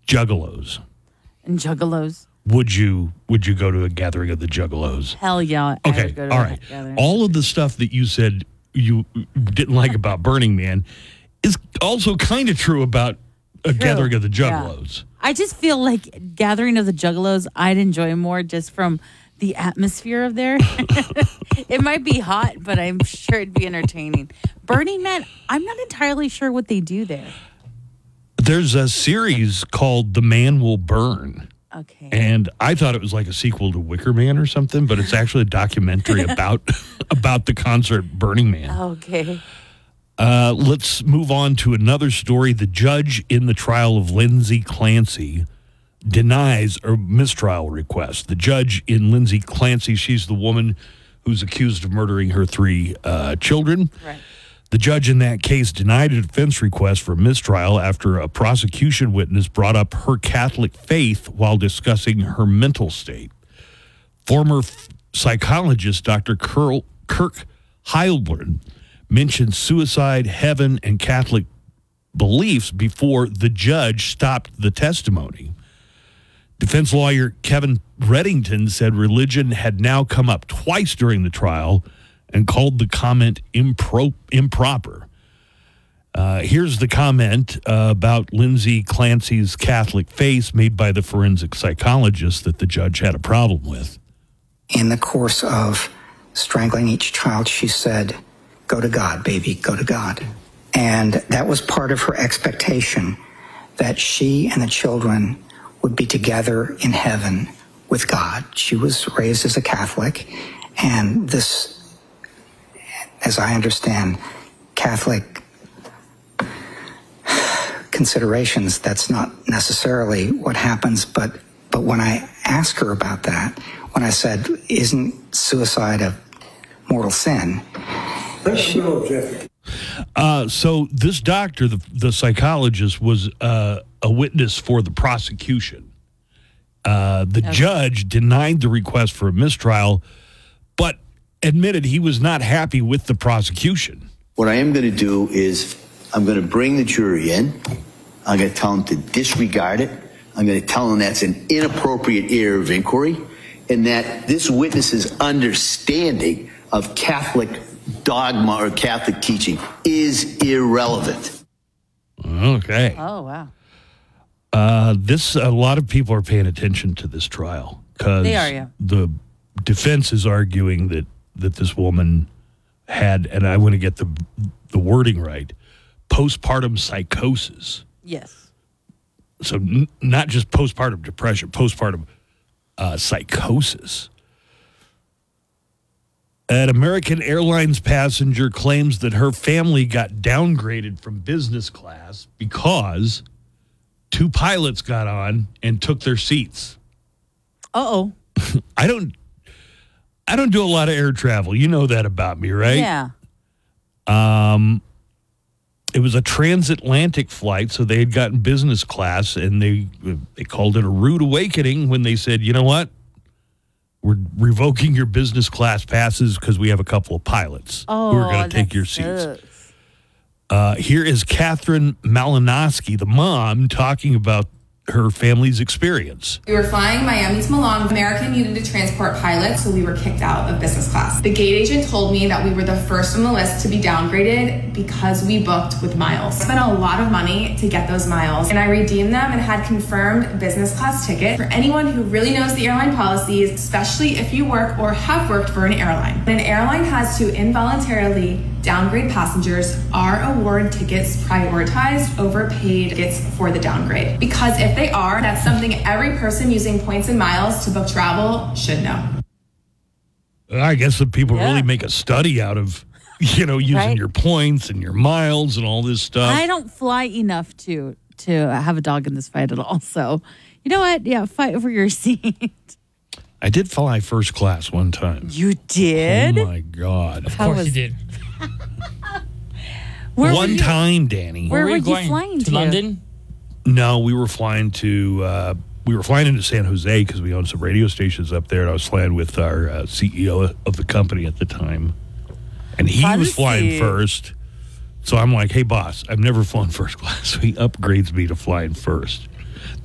Juggalos. And Juggalos. Would you go to a gathering of the Juggalos? Hell yeah. I Okay, would go to all a right. gathering. All of the stuff that you said you didn't like about Burning Man is also kind of true about a gathering of the Juggalos. Yeah. I just feel like gathering of the Juggalos, I'd enjoy more just from the atmosphere of there. It might be hot, but I'm sure it'd be entertaining. Burning Man, I'm not entirely sure what they do there. There's a series called The Man Will Burn. Okay. And I thought it was like a sequel to Wicker Man or something, but it's actually a documentary about the concert Burning Man. Okay. Let's move on to another story. The judge in the trial of Lindsay Clancy denies a mistrial request. The judge in Lindsay Clancy, she's the woman who's accused of murdering her 3 children. Right. The judge in that case denied a defense request for mistrial after a prosecution witness brought up her Catholic faith while discussing her mental state. Former psychologist Dr. Kirk Heilbrunn mentioned suicide, heaven, and Catholic beliefs before the judge stopped the testimony. Defense lawyer Kevin Reddington said religion had now come up twice during the trial and called the comment improper. Here's the comment about Lindsay Clancy's Catholic faith made by the forensic psychologist that the judge had a problem with. In the course of strangling each child, she said, "Go to God, baby, go to God." And that was part of her expectation, that she and the children would be together in heaven with God. She was raised as a Catholic, and this, as I understand, Catholic considerations, that's not necessarily what happens. But when I asked her about that, when I said, "Isn't suicide a mortal sin?" So this doctor, the psychologist, was a witness for the prosecution. The judge denied the request for a mistrial, but admitted he was not happy with the prosecution. What I am going to do is I'm going to bring the jury in. I'm going to tell them to disregard it. I'm going to tell them that's an inappropriate area of inquiry and that this witness's understanding of Catholic dogma or Catholic teaching is irrelevant. Okay. Oh, wow. A lot of people are paying attention to this trial because the defense is arguing that this woman had, and I want to get the wording right, postpartum psychosis. Yes. So not just postpartum depression, postpartum psychosis. An American Airlines passenger claims that her family got downgraded from business class because 2 pilots got on and took their seats. Uh-oh. I don't do a lot of air travel. You know that about me, right? Yeah. It was a transatlantic flight, so they had gotten business class, and they called it a rude awakening when they said, "You know what? We're revoking your business class passes because we have a couple of pilots who are going to take your seats." Here is Catherine Malinowski, the mom, talking about her family's experience. We were flying Miami to Milan. American needed to transport pilots, so we were kicked out of business class. The gate agent told me that we were the first on the list to be downgraded because we booked with miles. I spent a lot of money to get those miles, and I redeemed them and had confirmed business class ticket. For anyone who really knows the airline policies, especially if you work or have worked for an airline. When an airline has to involuntarily downgrade passengers, our award tickets prioritized over paid tickets for the downgrade. Because if they are, that's something every person using points and miles to book travel should know. I guess that people really make a study out of, using your points and your miles and all this stuff. I don't fly enough to have a dog in this fight at all. So, you know what? Yeah, fight over your seat. I did fly first class one time. You did? Oh, my God. Of course you did. One time, Danny. Where were you flying to? London? No, we were flying to into San Jose because we owned some radio stations up there, and I was flying with our CEO of the company at the time. And he was flying first. So I'm like, "Hey, boss, I've never flown first class." So he upgrades me to flying first.